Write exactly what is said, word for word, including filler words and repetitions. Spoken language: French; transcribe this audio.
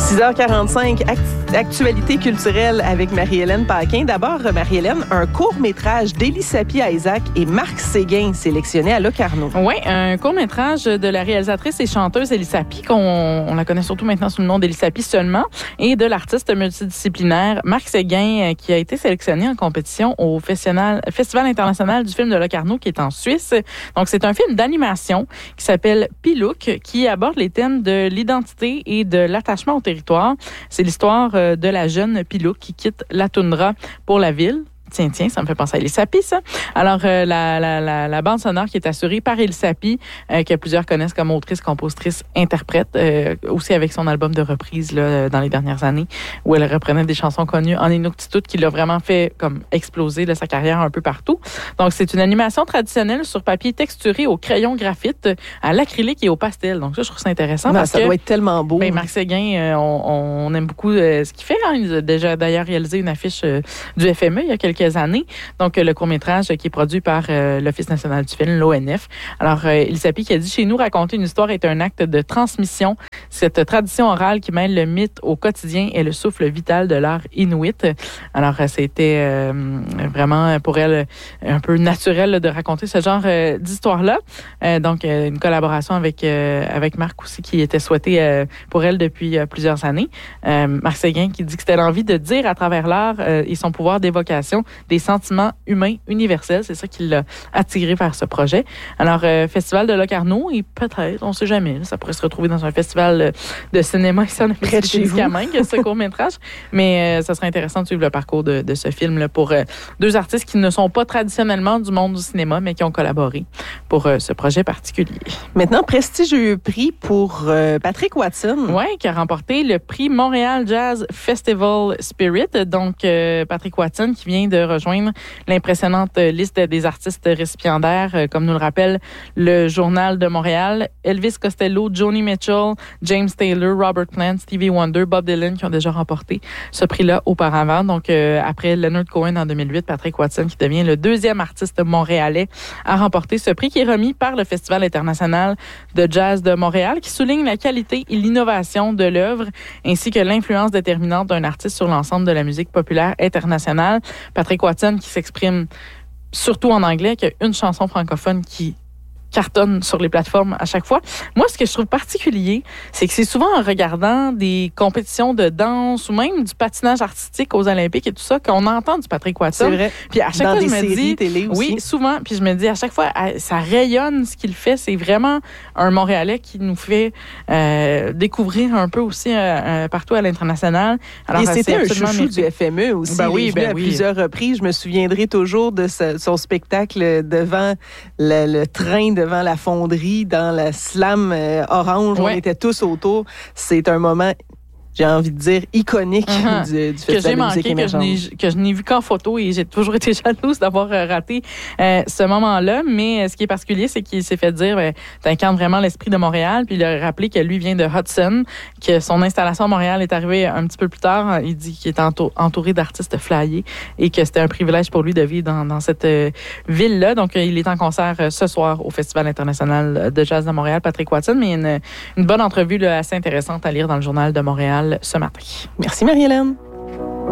six heures quarante-cinq, act- actualité culturelle avec Marie-Hélène Paquin. D'abord, Marie-Hélène, un court-métrage d'Élie Sapie-Isaac et Marc Séguin sélectionné à Locarno. Oui, un court-métrage de la réalisatrice et chanteuse Élie Sapie, qu'on on la connaît surtout maintenant sous le nom d'Élie Sapie seulement, et de l'artiste multidisciplinaire Marc Séguin, qui a été sélectionné en compétition au Festival, Festival international du film de Locarno, qui est en Suisse. Donc, c'est un film d'animation qui s'appelle Pilouk, qui aborde les thèmes de l'identité et de l'attachement au territoire. C'est l'histoire de la jeune Pilouk qui quitte la toundra pour la ville. Tiens, tiens, ça me fait penser à Élie Sapie, ça. Alors, euh, la, la, la, la bande sonore qui est assurée par Élie Sapie, euh, que plusieurs connaissent comme autrice, compositrice, interprète, euh, aussi avec son album de reprise là, dans les dernières années, où elle reprenait des chansons connues en Inuktitut, qui l'a vraiment fait comme exploser là, sa carrière un peu partout. Donc, c'est une animation traditionnelle sur papier texturé au crayon graphite, à l'acrylique et au pastel. Donc, ça, je trouve ça intéressant. Ben, parce ça que, doit être tellement beau. Ben, Marc Séguin, euh, on, on aime beaucoup euh, ce qu'il fait. Hein. Il a déjà d'ailleurs réalisé une affiche euh, du F M E il y a quelques années. Donc, le court-métrage qui est produit par euh, l'Office national du film, l'O N F. Alors, euh, Élie Sapie qui a dit « Chez nous, raconter une histoire est un acte de transmission. Cette tradition orale qui mêle le mythe au quotidien est le souffle vital de l'art inuit. » Alors, c'était euh, vraiment pour elle un peu naturel là, de raconter ce genre euh, d'histoire-là. Euh, donc, euh, une collaboration avec, euh, avec Marc aussi qui était souhaitée euh, pour elle depuis euh, plusieurs années. Euh, Marc Séguin qui dit que c'était l'envie de dire à travers l'art euh, et son pouvoir d'évocation des sentiments humains universels. C'est ça qui l'a attiré vers ce projet. Alors, euh, Festival de Locarno, et peut-être, on ne sait jamais, ça pourrait se retrouver dans un festival de cinéma ici en Abitibi-Témiscamingue, ce court-métrage. Mais euh, ça serait intéressant de suivre le parcours de, de ce film là, pour euh, deux artistes qui ne sont pas traditionnellement du monde du cinéma, mais qui ont collaboré pour euh, ce projet particulier. Maintenant, prestigieux prix pour euh, Patrick Watson. Oui, qui a remporté le prix Montréal Jazz Festival Spirit. Donc, euh, Patrick Watson qui vient de rejoindre l'impressionnante liste des artistes récipiendaires, comme nous le rappelle le Journal de Montréal. Elvis Costello, Joni Mitchell, James Taylor, Robert Plant, Stevie Wonder, Bob Dylan qui ont déjà remporté ce prix-là auparavant. Donc, euh, après Leonard Cohen en deux mille huit, Patrick Watson qui devient le deuxième artiste montréalais à remporter ce prix qui est remis par le Festival international de jazz de Montréal qui souligne la qualité et l'innovation de l'œuvre ainsi que l'influence déterminante d'un artiste sur l'ensemble de la musique populaire internationale. Patrick Watson qui s'exprime surtout en anglais, qui a une chanson francophone qui cartonne sur les plateformes à chaque fois. Moi, ce que je trouve particulier, c'est que c'est souvent en regardant des compétitions de danse ou même du patinage artistique aux Olympiques et tout ça qu'on entend du Patrick Watson. C'est vrai. Puis à chaque Dans fois, des je me séries dis, télé aussi. oui, souvent. Puis je me dis à chaque fois, ça rayonne ce qu'il fait. C'est vraiment un Montréalais qui nous fait euh, découvrir un peu aussi euh, euh, partout à l'international. Alors, et c'était un chouchou mérité. du F M E aussi. Ben oui, il est venu ben à oui. plusieurs reprises. Je me souviendrai toujours de ce, son spectacle devant le, le train, devant la fonderie, dans la slam euh, orange. Ouais. On était tous autour. C'est un moment, j'ai envie de dire, iconique uh-huh. du, du que Festival j'ai de musique manqué, que je, n'ai, que je n'ai vu qu'en photo et j'ai toujours été jalouse d'avoir euh, raté euh, ce moment-là. Mais euh, ce qui est particulier, c'est qu'il s'est fait dire ben, t'incarnes vraiment l'esprit de Montréal. Puis il a rappelé que lui vient de Hudson, que son installation à Montréal est arrivée un petit peu plus tard. Il dit qu'il est entour, entouré d'artistes flyés et que c'était un privilège pour lui de vivre dans, dans cette euh, ville-là. Donc, euh, il est en concert euh, ce soir au Festival international de jazz de Montréal, Patrick Watson. Mais une, une bonne entrevue là, assez intéressante à lire dans le Journal de Montréal ce matin. Merci Marie-Hélène.